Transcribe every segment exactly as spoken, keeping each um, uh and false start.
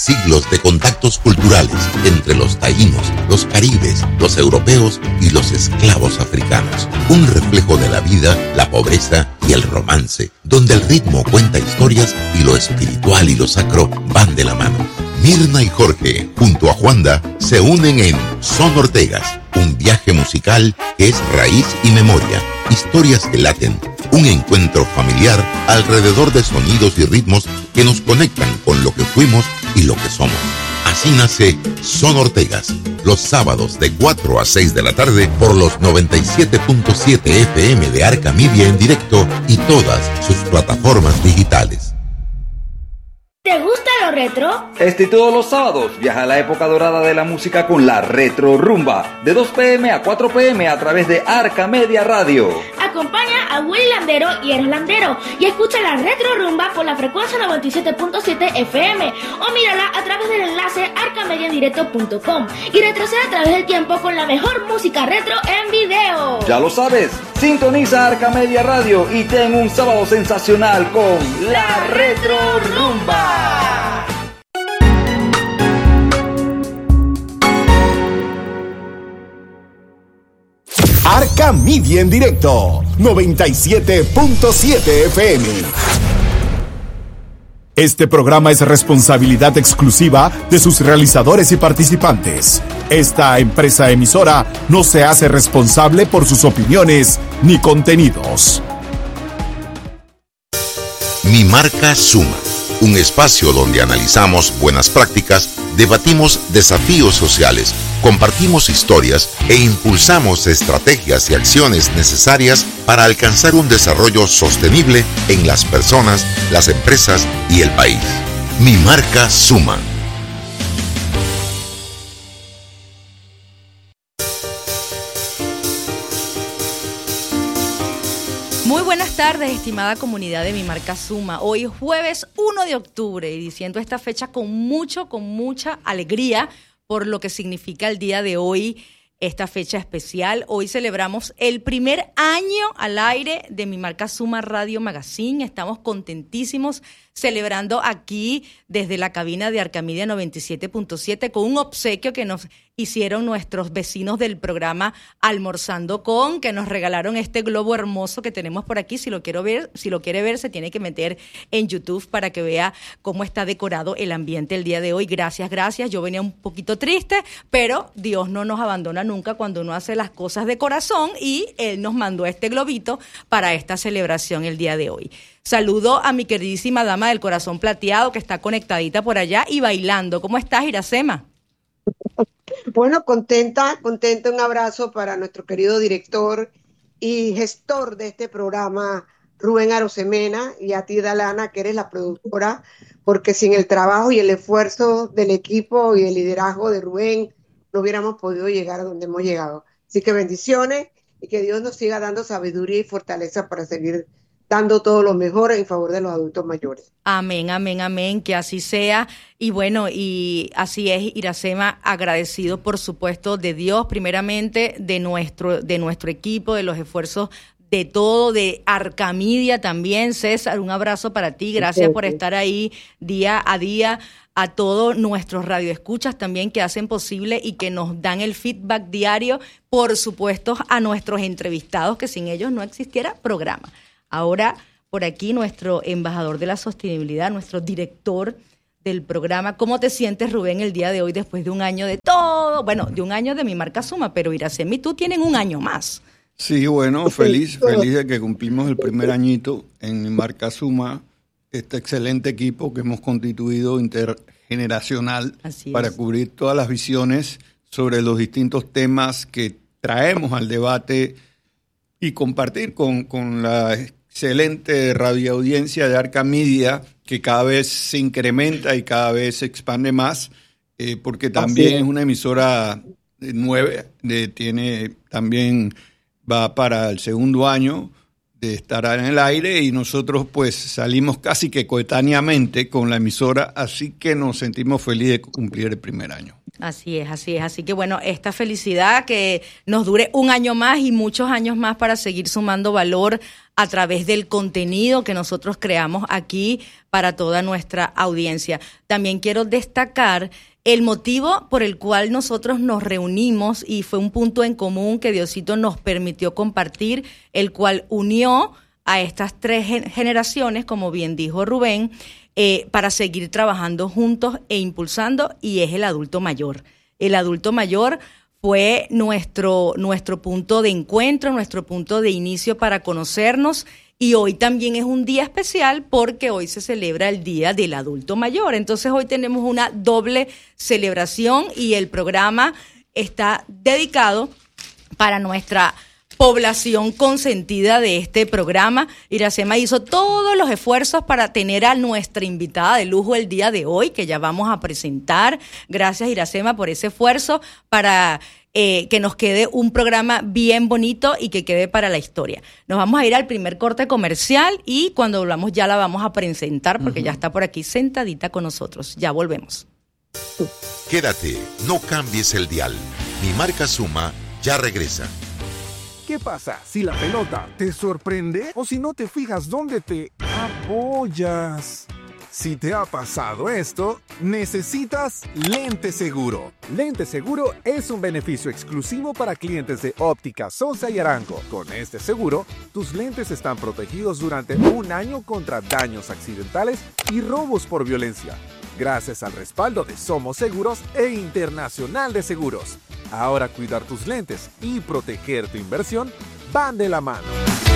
Siglos de contactos culturales entre los taínos, los caribes, los europeos y los esclavos africanos. Un reflejo de la vida, la pobreza y el romance, donde el ritmo cuenta historias y lo espiritual y lo sacro van de la mano. Mirna y Jorge, junto a Juanda, se unen en Son Ortegas, un viaje musical que es raíz y memoria, historias que laten, un encuentro familiar alrededor de sonidos y ritmos que nos conectan con lo que fuimos y lo que somos. Así nace Son Ortegas, los sábados de cuatro a seis de la tarde por los noventa y siete punto siete F M de Arca Media en directo y todas sus plataformas digitales. ¿Te gusta lo retro? Este y todos los sábados viaja a la época dorada de la música con la Retro Rumba, de dos pe eme a cuatro pe eme a través de Arca Media Radio. Acompaña a Willy Landero y Eros Landero y escucha la Retro Rumba por la frecuencia noventa y siete punto siete F M o mírala a través del enlace arcamediandirecto punto com y retrocede a través del tiempo con la mejor música retro en video. Ya lo sabes, sintoniza Arca Media Radio y ten un sábado sensacional con la Retro Rumba. Arca Media en directo, noventa y siete punto siete F M. Este programa es responsabilidad exclusiva de sus realizadores y participantes. Esta empresa emisora no se hace responsable por sus opiniones ni contenidos. Mi Marca Suma, un espacio donde analizamos buenas prácticas, debatimos desafíos sociales, compartimos historias e impulsamos estrategias y acciones necesarias para alcanzar un desarrollo sostenible en las personas, las empresas y el país. Mi Marca Suma. Muy buenas tardes, estimada comunidad de Mi Marca Suma. Hoy es jueves uno de octubre y diciendo esta fecha con mucho, con mucha alegría por lo que significa el día de hoy, esta fecha especial. Hoy celebramos el primer año al aire de Mi Marca Suma Radio Magazine. Estamos contentísimos celebrando aquí desde la cabina de Arcamedia noventa y siete punto siete con un obsequio que nos hicieron nuestros vecinos del programa Almorzando Con, que nos regalaron este globo hermoso que tenemos por aquí. Si lo quiero ver, si lo quiere ver, se tiene que meter en YouTube para que vea cómo está decorado el ambiente el día de hoy. Gracias, gracias. Yo venía un poquito triste, pero Dios no nos abandona nunca cuando uno hace las cosas de corazón y Él nos mandó este globito para esta celebración el día de hoy. Saludo a mi queridísima dama del corazón plateado que está conectadita por allá y bailando. ¿Cómo estás, Iracema? Bueno, contenta, contenta. Un abrazo para nuestro querido director y gestor de este programa, Rubén Arosemena, y a ti, Dalana, que eres la productora, porque sin el trabajo y el esfuerzo del equipo y el liderazgo de Rubén, no hubiéramos podido llegar a donde hemos llegado. Así que bendiciones y que Dios nos siga dando sabiduría y fortaleza para seguir dando todo lo mejor en favor de los adultos mayores. Amén, amén, amén, que así sea. Y bueno, y así es, Iracema, agradecido por supuesto de Dios, primeramente de nuestro, de nuestro equipo, de los esfuerzos de todo, de Arcamedia también. César, un abrazo para ti, gracias por estar ahí día a día, a todos nuestros radioescuchas también que hacen posible y que nos dan el feedback diario, por supuesto a nuestros entrevistados, que sin ellos no existiera programa. Ahora, por aquí, nuestro embajador de la sostenibilidad, nuestro director del programa. ¿Cómo te sientes, Rubén, el día de hoy después de un año de todo? Bueno, de un año de Mi Marca Suma, pero Iracema y tú tienen un año más. Sí, bueno, feliz, feliz de que cumplimos el primer añito en Mi Marca Suma, este excelente equipo que hemos constituido intergeneracional para cubrir todas las visiones sobre los distintos temas que traemos al debate y compartir con, con la excelente radioaudiencia de Arca Media, que cada vez se incrementa y cada vez se expande más, eh, porque también es una emisora nueva, de, tiene también va para el segundo año de estar en el aire y nosotros pues salimos casi que coetáneamente con la emisora, así que nos sentimos felices de cumplir el primer año. Así es, así es. Así que bueno, esta felicidad que nos dure un año más y muchos años más para seguir sumando valor a través del contenido que nosotros creamos aquí para toda nuestra audiencia. También quiero destacar el motivo por el cual nosotros nos reunimos y fue un punto en común que Diosito nos permitió compartir, el cual unió a estas tres generaciones, como bien dijo Rubén, eh, para seguir trabajando juntos e impulsando, y es el adulto mayor. El adulto mayor fue nuestro, nuestro punto de encuentro, nuestro punto de inicio para conocernos. Y hoy también es un día especial porque hoy se celebra el Día del Adulto Mayor. Entonces hoy tenemos una doble celebración y el programa está dedicado para nuestra población consentida de este programa. Iracema hizo todos los esfuerzos para tener a nuestra invitada de lujo el día de hoy, que ya vamos a presentar. Gracias, Iracema, por ese esfuerzo para Eh, que nos quede un programa bien bonito y que quede para la historia. Nos vamos a ir al primer corte comercial y cuando volvamos ya la vamos a presentar porque uh-huh. ya está por aquí sentadita con nosotros. Ya volvemos. Quédate, no cambies el dial. Mi marca Suma ya regresa. ¿Qué pasa si la pelota te sorprende o si no te fijas dónde te apoyas? Si te ha pasado esto, necesitas Lente Seguro. Lente Seguro es un beneficio exclusivo para clientes de Óptica Sosa y Arango. Con este seguro, tus lentes están protegidos durante un año contra daños accidentales y robos por violencia, gracias al respaldo de Somos Seguros e Internacional de Seguros. Ahora cuidar tus lentes y proteger tu inversión van de la mano.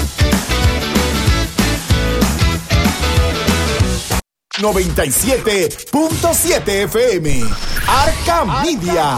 noventa y siete punto siete F M Arca Media.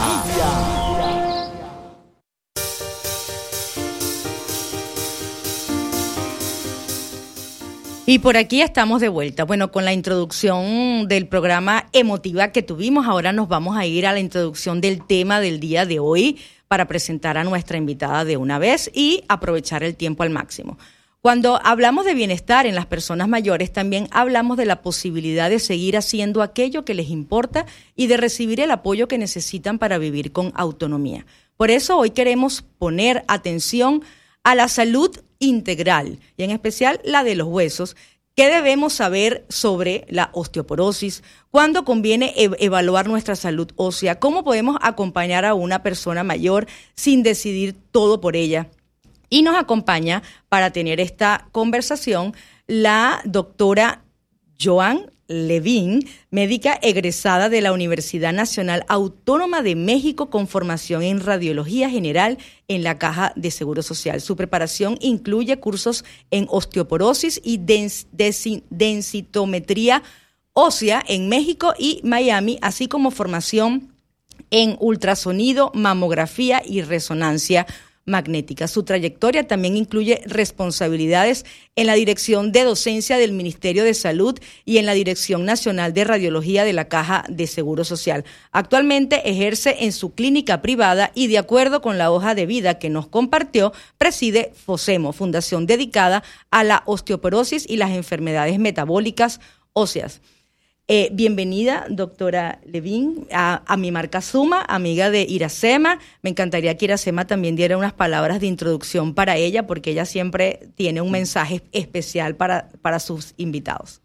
Y por aquí estamos de vuelta. Bueno, con la introducción del programa emotiva que tuvimos, ahora nos vamos a ir a la introducción del tema del día de hoy para presentar a nuestra invitada de una vez y aprovechar el tiempo al máximo. Cuando hablamos de bienestar en las personas mayores, también hablamos de la posibilidad de seguir haciendo aquello que les importa y de recibir el apoyo que necesitan para vivir con autonomía. Por eso hoy queremos poner atención a la salud integral y en especial la de los huesos. ¿Qué debemos saber sobre la osteoporosis? ¿Cuándo conviene ev- evaluar nuestra salud ósea? ¿Cómo podemos acompañar a una persona mayor sin decidir todo por ella? Y nos acompaña para tener esta conversación la doctora Joan Levin, médica egresada de la Universidad Nacional Autónoma de México con formación en Radiología General en la Caja de Seguro Social. Su preparación incluye cursos en osteoporosis y dens- dens- densitometría ósea en México y Miami, así como formación en ultrasonido, mamografía y resonancia magnética. Su trayectoria también incluye responsabilidades en la Dirección de Docencia del Ministerio de Salud y en la Dirección Nacional de Radiología de la Caja de Seguro Social. Actualmente ejerce en su clínica privada y, de acuerdo con la hoja de vida que nos compartió, preside FOSEMO, fundación dedicada a la osteoporosis y las enfermedades metabólicas óseas. Eh, bienvenida, doctora Levin, a, a mi marca Suma, amiga de Iracema. Me encantaría que Iracema también diera unas palabras de introducción para ella, porque ella siempre tiene un mensaje especial para, para sus invitados.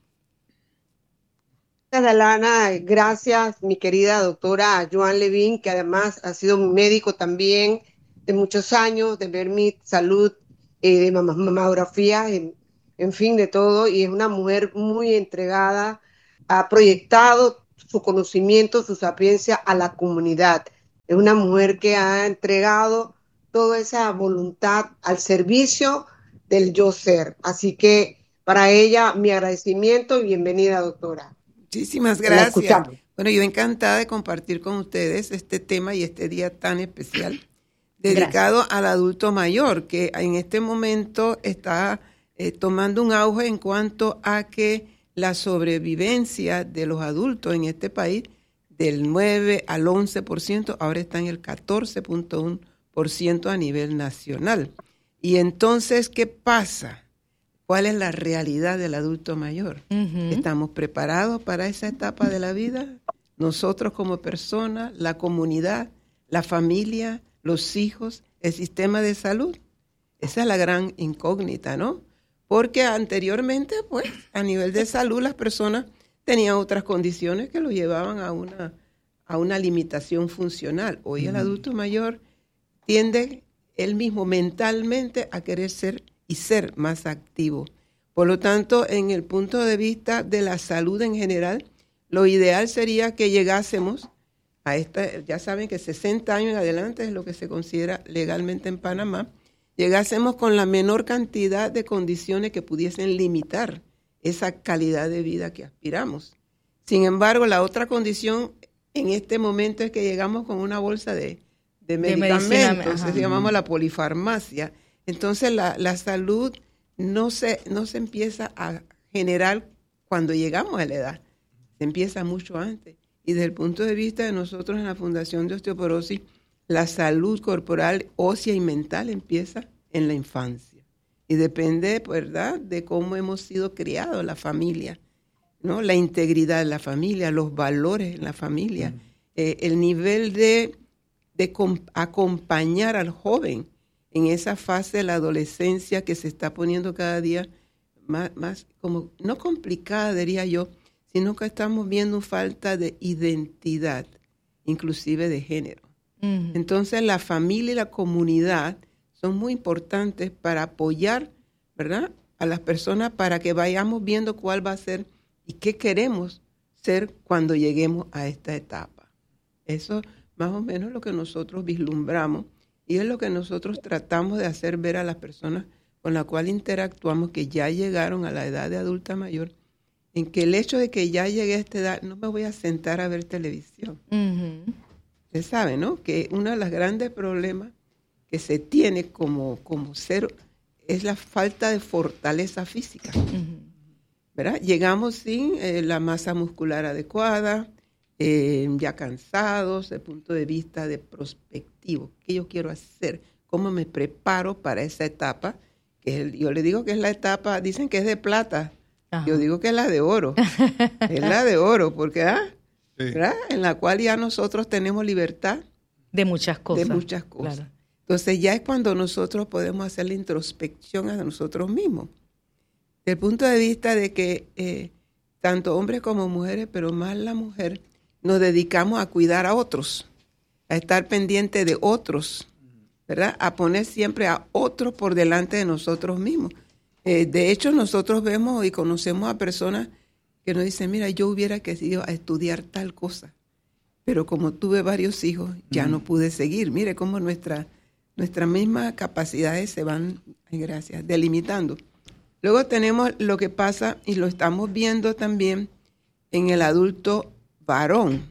Gracias, Dalana. Gracias, mi querida doctora Joan Levin, que además ha sido médico también de muchos años, de ver mi salud, eh, de mam- mamografía, en, en fin, de todo, y es una mujer muy entregada. Ha proyectado su conocimiento, su sapiencia a la comunidad. Es una mujer que ha entregado toda esa voluntad al servicio del yo ser. Así que para ella mi agradecimiento y bienvenida, doctora. Muchísimas gracias. Bueno, yo encantada de compartir con ustedes este tema y este día tan especial dedicado gracias. Al adulto mayor, que en este momento está eh, tomando un auge en cuanto a que la sobrevivencia de los adultos en este país del nueve al once por ciento, ahora está en el catorce punto uno por ciento a nivel nacional. Y entonces, ¿qué pasa? cuál es la realidad del adulto mayor. Uh-huh. ¿Estamos preparados para esa etapa de la vida? Nosotros como personas, la comunidad, la familia, los hijos, el sistema de salud. Esa es la gran incógnita, ¿no? Porque anteriormente, pues, a nivel de salud, las personas tenían otras condiciones que lo llevaban a una, a una limitación funcional. Hoy uh-huh. el adulto mayor tiende él mismo mentalmente a querer ser y ser más activo. Por lo tanto, en el punto de vista de la salud en general, lo ideal sería que llegásemos a esta, ya saben que sesenta años en adelante es lo que se considera legalmente en Panamá, llegásemos con la menor cantidad de condiciones que pudiesen limitar esa calidad de vida que aspiramos. Sin embargo, la otra condición en este momento es que llegamos con una bolsa de, de medicamentos, que llamamos la polifarmacia. Entonces, la, la salud no se, no se empieza a generar cuando llegamos a la edad, se empieza mucho antes. Y desde el punto de vista de nosotros en la Fundación de Osteoporosis, la salud corporal, ósea y mental empieza en la infancia. Y depende, ¿verdad?, de cómo hemos sido criados, la familia, ¿no? La integridad de la familia, los valores en la familia, mm. eh, el nivel de, de comp- acompañar al joven en esa fase de la adolescencia que se está poniendo cada día más, más como, no complicada, diría yo, sino que estamos viendo falta de identidad, inclusive de género. Uh-huh. Entonces, la familia y la comunidad son muy importantes para apoyar, ¿verdad?, a las personas para que vayamos viendo cuál va a ser y qué queremos ser cuando lleguemos a esta etapa. Eso es más o menos lo que nosotros vislumbramos y es lo que nosotros tratamos de hacer ver a las personas con las cuales interactuamos que ya llegaron a la edad de adulta mayor, en que el hecho de que ya llegué a esta edad no me voy a sentar a ver televisión. Uh-huh. Usted sabe, ¿no?, que uno de los grandes problemas que se tiene como, como ser es la falta de fortaleza física. Uh-huh. ¿Verdad? Llegamos sin eh, la masa muscular adecuada, eh, ya cansados, desde el punto de vista de prospectivo. ¿Qué yo quiero hacer? ¿Cómo me preparo para esa etapa? Que es el, yo le digo que es la etapa, dicen que es de plata. Ajá. Yo digo que es la de oro. Es la de oro, porque ¿ah? Sí. ¿verdad? En la cual ya nosotros tenemos libertad. De muchas cosas. De muchas cosas. Claro. Entonces ya es cuando nosotros podemos hacer la introspección a nosotros mismos. Desde el punto de vista de que eh, tanto hombres como mujeres, pero más la mujer, nos dedicamos a cuidar a otros, a estar pendiente de otros, ¿verdad? A poner siempre a otros por delante de nosotros mismos. Eh, de hecho, nosotros vemos y conocemos a personas que nos dicen, mira, yo hubiera querido estudiar tal cosa, pero como tuve varios hijos, ya uh-huh. no pude seguir. Mire cómo nuestra, nuestras mismas capacidades se van, gracias, delimitando. Luego tenemos lo que pasa, y lo estamos viendo también en el adulto varón,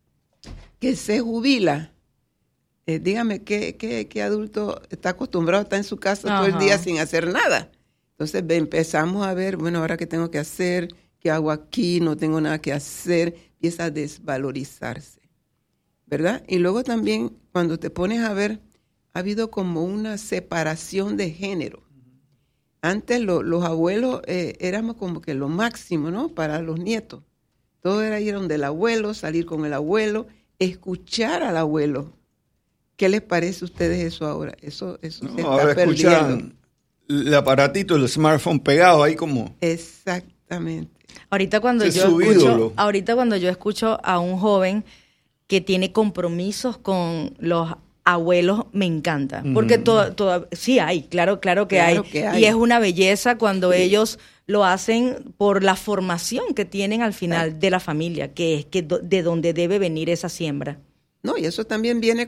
que se jubila. Eh, dígame, ¿qué, qué, ¿qué adulto está acostumbrado a estar en su casa Ajá. todo el día sin hacer nada? Entonces empezamos a ver, bueno, ¿ahora qué tengo que hacer? ¿Qué hago aquí? No tengo nada que hacer. Empieza a desvalorizarse, ¿verdad? Y luego también, cuando te pones a ver, ha habido como una separación de género. Antes lo, los abuelos eh, éramos como que lo máximo, ¿no?, para los nietos. Todo era ir donde el abuelo, salir con el abuelo, escuchar al abuelo. ¿Qué les parece a ustedes eso ahora? Eso, eso no, se está ahora perdiendo. Escuchan el aparatito, el smartphone pegado ahí como... Exactamente. Ahorita cuando es yo su escucho, ídolo. ahorita cuando yo escucho a un joven que tiene compromisos con los abuelos, me encanta, porque mm. todo, todo, sí hay, claro, claro que, claro hay. que hay, y es una belleza cuando sí. ellos lo hacen por la formación que tienen al final sí. de la familia, que es que do, de donde debe venir esa siembra. No, y eso también viene